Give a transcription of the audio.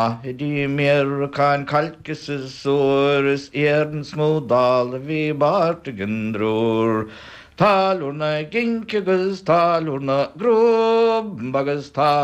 Die mir kan kalkes sår, erdens modal vi bartigen dror. Talorna ginkegus, talorna grob, bagas